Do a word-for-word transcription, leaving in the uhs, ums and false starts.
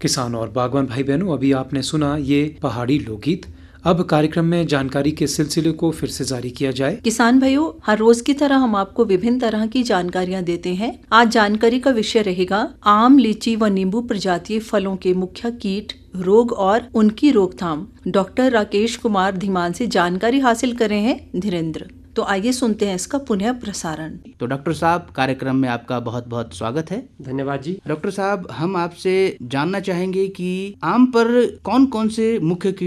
किसान और बागवान भाई बहनों, अभी आपने सुना ये पहाड़ी लोकगीत। अब कार्यक्रम में जानकारी के सिलसिले को फिर से जारी किया जाए। किसान भाइयों, हर रोज की तरह हम आपको विभिन्न तरह की जानकारियां देते हैं। आज जानकारी का विषय रहेगा आम, लीची व नींबू प्रजातीय फलों के मुख्य कीट, रोग और उनकी रोकथाम। डॉक्टर राकेश कुमार धीमान से जानकारी हासिल कर रहे हैं धीरेन्द्र। तो आइए सुनते हैं इसका पुनः प्रसारण। तो डॉक्टर साहब, कार्यक्रम में आपका बहुत बहुत स्वागत है। धन्यवाद जी। डॉक्टर साहब, हम आपसे जानना चाहेंगे कि आम पर कौन कौन से मुख्य